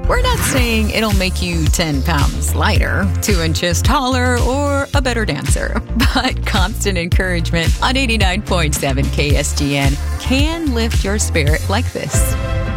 We're not saying it'll make you 10 pounds lighter, 2 inches taller, or a better dancer, but constant encouragement on 89.7 KSGN can lift your spirit like this.